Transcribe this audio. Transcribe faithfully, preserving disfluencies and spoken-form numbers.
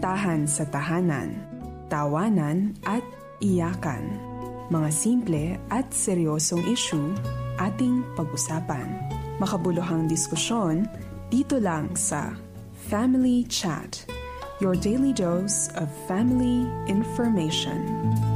kasintahan sa tahanan, tawanan at iyakan. Mga simple at seryosong issue ating pag-usapan. Makabuluhang diskusyon dito lang sa Family Chat, your daily dose of family information.